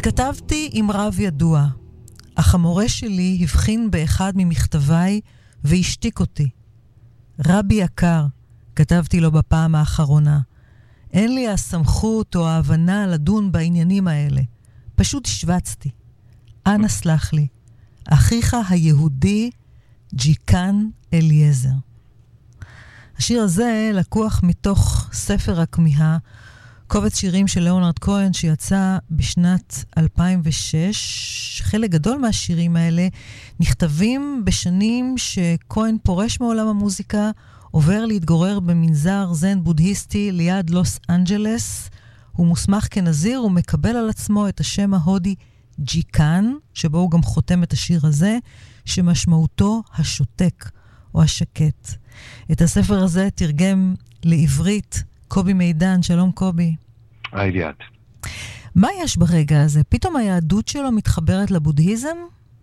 התכתבתי עם רב ידוע, אך המורה שלי הבחין באחד ממכתביי והשתיק אותי. רבי יקר, כתבתי לו בפעם האחרונה, אין לי הסמכות או ההבנה לדון בעניינים האלה. פשוט השווצתי. אנא סלח לי, אחיך היהודי ג'יקן אליעזר. השיר הזה לקוח מתוך ספר הכמיהה, קובץ שירים של ליאונרד כהן שיצא בשנת 2006. חלק גדול מהשירים האלה נכתבים בשנים שכהן פורש מעולם המוזיקה, עובר להתגורר במנזר זן בודהיסטי ליד לוס אנג'לס. הוא מוסמך כנזיר ומקבל על עצמו את השם ההודי ג'יקן, שבו הוא גם חותם את השיר הזה, שמשמעותו השותק או השקט. את הספר הזה תרגם לעברית קובי מידן. שלום קובי. היי ליאת. מה יש ברגע הזה? פתאום היהדות שלו מתחברת לבודהיזם?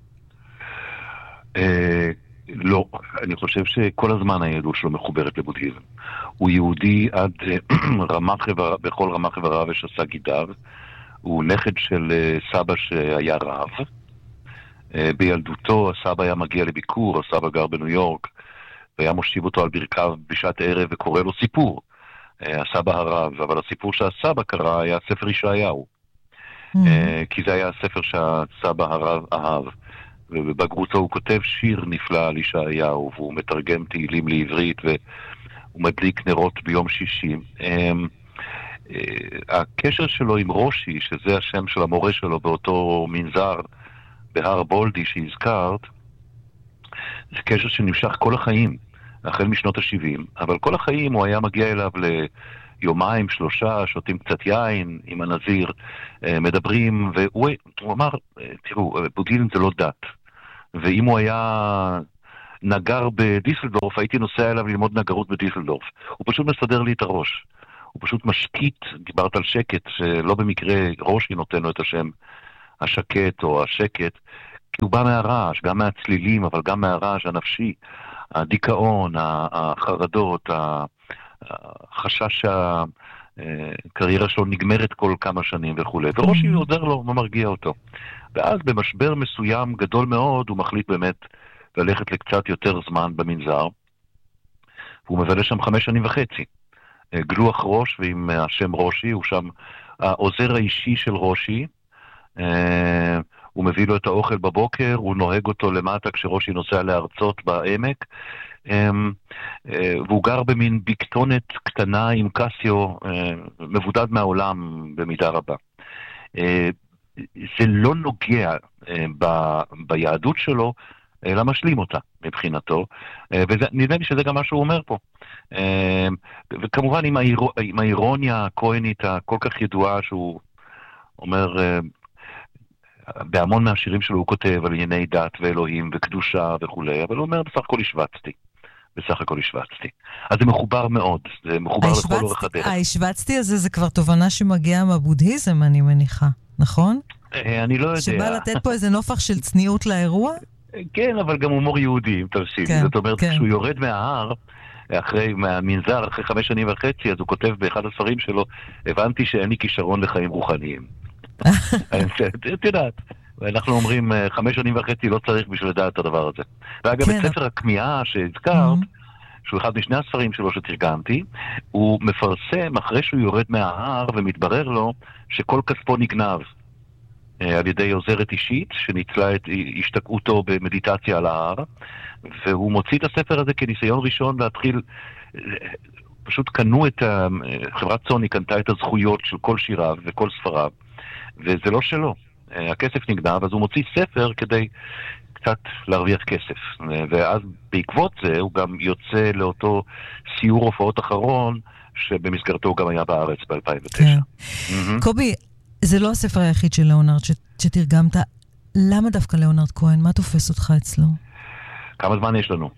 לא, אני חושב שכל הזמן היהדות שלו מחוברת לבודהיזם. הוא יהודי עד בכל רמ"ח איבריו ושס"ה גידיו. הוא נכד של סבא שהיה רב. בילדותו הסבא היה מגיע לביקור, הסבא גר בניו יורק, והיה מושיב אותו על ברכיו בשעת ערב וקורא לו סיפור. הסבא הרב, אבל הסיפור שהסבא קרא היה ספר ישעיהו. כי זה היה הספר שהסבא הרב אהב. ובבגרותו הוא כותב שיר נפלא על ישעיהו, והוא מתרגם תהילים לעברית, והוא מדליק נרות ביום שישי. הקשר שלו עם רושי, שזה השם של המורה שלו באותו מנזר בהר בולדי שהזכרת, זה קשר שנמשך כל החיים, החל משנות ה-70, אבל כל החיים הוא היה מגיע אליו ליומיים, 3, שותים קצת יין עם הנזיר, מדברים, והוא אמר, תראו, בודהיזם זה לא דת, ואם הוא היה נגר בדיסלדורף, הייתי נוסע אליו ללמוד נגרות בדיסלדורף. הוא פשוט מסדר לי את הראש. הוא פשוט משקיט, דיברת על שקט, שלא במקרה רושי נותן לו את השם השקט או השקט, כי הוא בא מהרעש, גם מהצלילים, אבל גם מהרעש הנפשי, הדיכאון, החרדות, החשש שהקריירה שלו נגמרת כל כמה שנים וכו'. ורושי עוזר לו ומרגיע אותו. ואז במשבר מסוים גדול מאוד, הוא מחליט באמת ללכת לקצת יותר זמן במנזר, והוא מבלה שם 5.5 שנים. גלוח ראש, ועם השם רושי, הוא שם העוזר האישי של רושי, הוא מביא לו את האוכל בבוקר, הוא נוהג אותו למטה כשרושי נוסע לארצות בעמק, והוא גר במין בקטונת קטנה עם קסיו, מבודד מהעולם במידה רבה. זה לא נוגע ביהדות שלו, אלא משלים אותה מבחינתו, ונראה לי שזה גם מה שהוא אומר פה. וכמובן עם האירוניה הכהנית הכל כך ידועה שהוא אומר, בהמון מהשירים שלו הוא כותב על ענייני דת ואלוהים וקדושה וכו', אבל הוא אומר בסך הכל השווצתי. אז זה מחובר מאוד, זה מחובר לכל אורך הדרך. השווצתי הזה זה כבר תובנה שמגיעה מהבודהיזם, אני מניחה, נכון? אני לא יודע. שבא לתת פה איזה נופח של צניעות לאירוע? כן, אבל גם הומור יהודי, אם תרשים. זאת אומרת, כשהוא יורד מההר, מהמנזר, אחרי 5.5 שנים, אז הוא כותב באחד הספרים שלו, הבנתי שאין לי כישרון לחיים רוחניים. את יודעת, אנחנו אומרים 5.5 שנים לא צריך בשביל לדעת את הדבר הזה. ואגב, את ספר הכמיהה שהזכרת, שהוא אחד משני הספרים שלו שתרגמתי, הוא מפרסם אחרי שהוא יורד מההר ומתברר לו שכל כספו נגנב על ידי עוזרת אישית שניצלה את השתקעותו במדיטציה על ההר, והוא מוציא את הספר הזה כניסיון ראשון להתחיל, פשוט קנו את חברת סוני קנתה את הזכויות של כל שיריו וכל ספריו, וזה לא שלו. הכסף נגנב, אז הוא מוציא ספר כדי קצת להרוויח כסף. ואז בעקבות זה הוא גם יוצא לאותו סיור הופעות אחרון, שבמסגרתו גם היה בארץ ב-2009. קובי, זה לא הספר היחיד של ליאונרד שתרגמת. למה דווקא ליאונרד כהן? מה תופס אותך אצלו? כמה זמן יש לנו?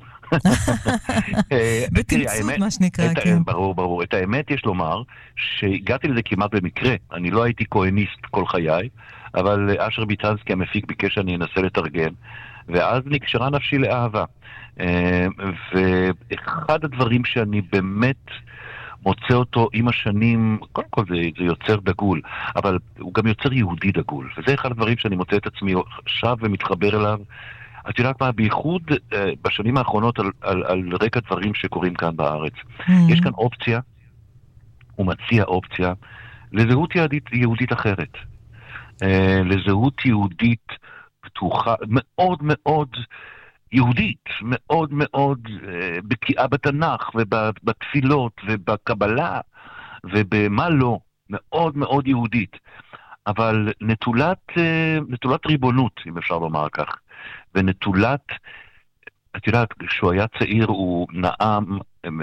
בתמצות מה שנקרא, כן. ברור. את האמת יש לומר שהגעתי לזה כמעט במקרה. אני לא הייתי כהניסט כל חיי, אבל אשר ביטנסקי המפיק ביקש שאני אנסה לתרגם, ואז נקשרה נפשי לאהבה. ואחד הדברים שאני באמת מוצא אותו עם השנים, קודם כל זה יוצר דגול, אבל הוא גם יוצר יהודי דגול, וזה אחד הדברים שאני מוצא את עצמי שב ומתחבר אליו. את יודעת מה, בייחוד בשנים האחרונות על רקע דברים שקורים כאן בארץ. יש כאן אופציה, הוא מציע אופציה, לזהות יהודית אחרת. לזהות יהודית פתוחה, מאוד מאוד יהודית, מאוד מאוד בקיאה בתנ"ך ובתפילות ובקבלה ובמה לא, מאוד מאוד יהודית. אבל נטולת ריבונות, אם אפשר לומר כך. ונטולת, את יודעת, כשהוא היה צעיר הוא נאם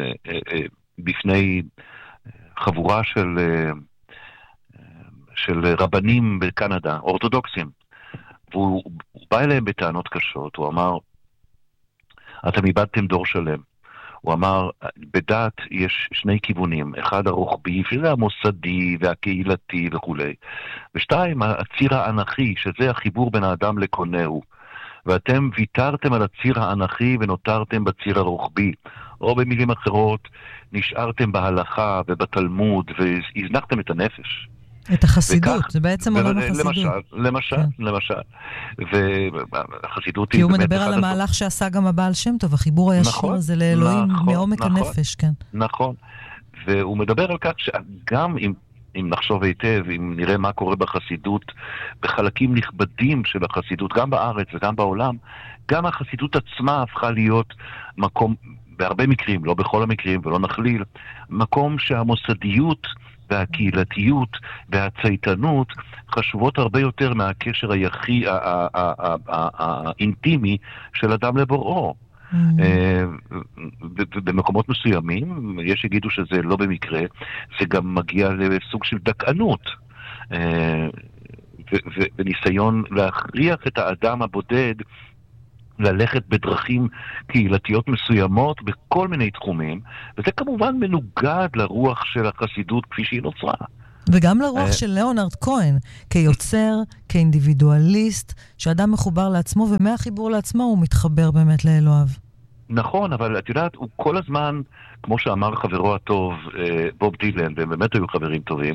בפני חבורה של רבנים בקנדה, אורתודוקסים, והוא בא אליהם בטענות קשות, הוא אמר, אתם איבדתם דור שלם. הוא אמר, בדת יש שני כיוונים, אחד הרוחבי, שזה המוסדי והקהילתי וכו'. ושתיים, הציר האנכי, שזה החיבור בין האדם לקונהו. ואתם ויתרתם על הציר האנכי ונותרתם בציר הרוחבי. או במילים אחרות, נשארתם בהלכה ובתלמוד והזנחתם את הנפש. את החסידות, זה בעצם עולם החסידות. למשל. והחסידות כי הוא מדבר על המהלך שעשה גם הבעל שם טוב, החיבור הישיר הזה לאלוהים מעומק הנפש, כן. נכון. והוא מדבר על כך שגם אם נחשוב היטב, אם נראה מה קורה בחסידות, בחלקים נכבדים של החסידות, גם בארץ וגם בעולם, גם החסידות עצמה הפכה להיות מקום, בהרבה מקרים, לא בכל המקרים ולא נכליל, מקום שהמוסדיות והקהילתיות והצייתנות חשובות הרבה יותר מהקשר היחיד, האינטימי של אדם לבוראו. במקומות מסוימים, יש שיגידו שזה לא במקרה, זה גם מגיע לסוג של דכאנות, וניסיון להכריח את האדם הבודד ללכת בדרכים קהילתיות מסוימות בכל מיני תחומים, וזה כמובן מנוגד לרוח של החסידות כפי שהיא נוצרה. וגם לרוח של ליאונרד כהן, כיוצר, כאינדיבידואליסט, שאדם מחובר לעצמו, ומהחיבור לעצמו הוא מתחבר באמת לאלוהיו. נכון, אבל את יודעת, הוא כל הזמן, כמו שאמר חברו הטוב, בוב דילן, והם באמת היו חברים טובים,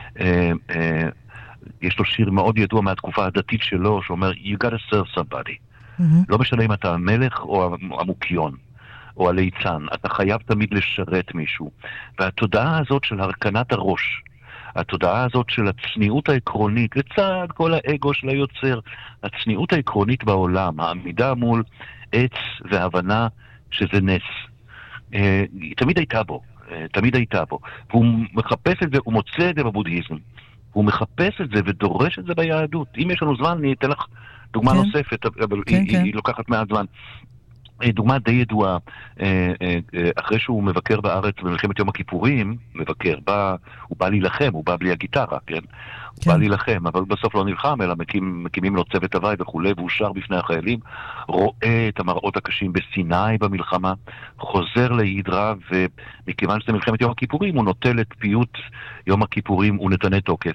יש לו שיר מאוד ידוע מהתקופה הדתית שלו, שאומר, you gotta serve somebody. לא משנה אם אתה המלך או המוקיון, או הליצן, אתה חייב תמיד לשרת מישהו. והתודעה הזאת של הרכנת הראש, התודעה הזאת של הצניעות העקרונית, לצד כל האגו של היוצר, הצניעות העקרונית בעולם, העמידה מול עץ והבנה שזה נס, היא תמיד הייתה בו. והוא מחפש את זה, הוא מוצא את זה בבודהיזם. הוא מחפש את זה ודורש את זה ביהדות. אם יש לנו זמן, אני אתן לך דוגמה נוספת, אבל היא לוקחת מעט זמן. דוגמה די ידועה, אחרי שהוא מבקר בארץ במלחמת יום הכיפורים, הוא בא להילחם, הוא בא בלי הגיטרה, כן? הוא בא להילחם, אבל בסוף לא נלחם, אלא מקימים לו צוות הוואי וכו', והוא שר בפני החיילים, רואה את המראות הקשים בסיני במלחמה, חוזר להידרה, ומכיוון שזה מלחמת יום הכיפורים, הוא נוטל את פיוט יום הכיפורים ונתנה תוקף.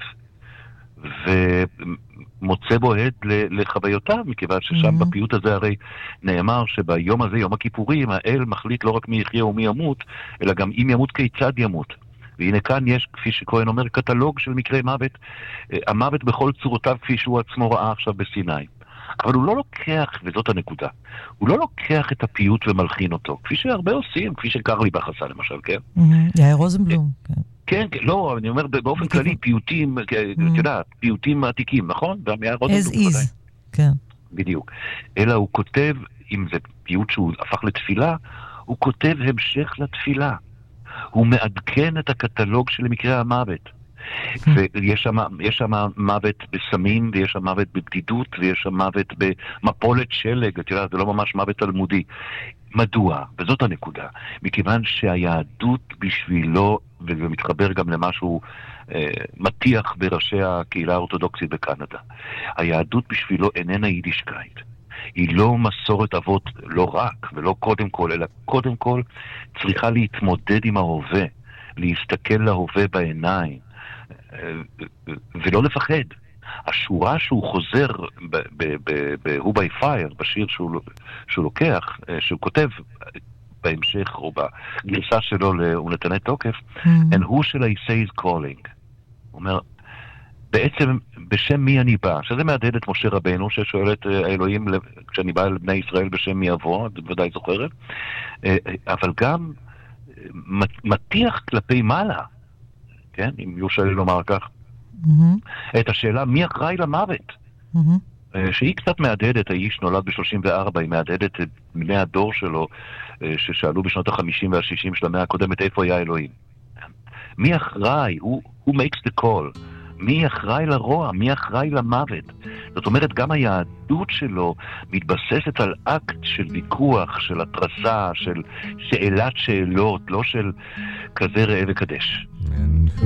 ומוצא בו עד לחוויותיו, מכיוון ששם בפיוט הזה הרי נאמר שביום הזה, יום הכיפורים, האל מחליט לא רק מי יחיה ומי ימות, אלא גם אם ימות כיצד ימות. והנה כאן יש, כפי שכהן אומר, קטלוג של מקרי מוות, המוות בכל צורותיו כפי שהוא עצמו ראה עכשיו בסיני. אבל הוא לא לוקח, וזאת הנקודה, הוא לא לוקח את הפיוט ומלחין אותו, כפי שהרבה עושים, כפי שקרליבך עשה למשל, כן? יאיר רוזנבלום, כן. כן, לא, אני אומר באופן כללי, פיוטים, אתה יודע, פיוטים עתיקים, נכון? as is, כן. בדיוק. אלא הוא כותב, אם זה פיוט שהוא הפך לתפילה, הוא כותב המשך לתפילה. הוא מעדכן את הקטלוג של מקרה המוות. ויש שם מוות בסמים, ויש שם מוות בבדידות, ויש שם מוות במפולת שלג, אתה יודע, זה לא ממש מוות תלמודי. מדוע? וזאת הנקודה. מכיוון שהיהדות בשבילו, וזה מתחבר גם למשהו מתיח בראשי הקהילה האורתודוקסית בקנדה, היהדות בשבילו איננה יידישקייט. היא לא מסורת אבות, לא רק ולא קודם כל, אלא קודם כל צריכה להתמודד עם ההווה, להסתכל להווה בעיניים, ולא לפחד. השורה שהוא חוזר ב-Who by Fire, בשיר שהוא לוקח, שהוא כותב בהמשך, או בגרסה שלו לנתני תוקף, and who shall I say is calling? הוא אומר, בעצם בשם מי אני בא, שזה מהדהד את משה רבנו, ששואל את האלוהים, כשאני בא לבני ישראל בשם מי אבוא, את ודאי זוכרת, אבל גם מטיח כלפי מעלה, כן, אם יורשה לי לומר כך, את השאלה מי אחראי למוות, שהיא קצת מהדהדת, האיש נולד ב-34, היא מהדהדת את בני הדור שלו, ששאלו בשנות ה-50 וה-60 של המאה הקודמת, איפה היה אלוהים? מי אחראי? Who makes the call? מי אחראי לרוע? מי אחראי למוות? זאת אומרת, גם היהדות שלו מתבססת על אקט של ויכוח, של התרסה, של שאלת שאלות, לא של כזה ראה וקדש.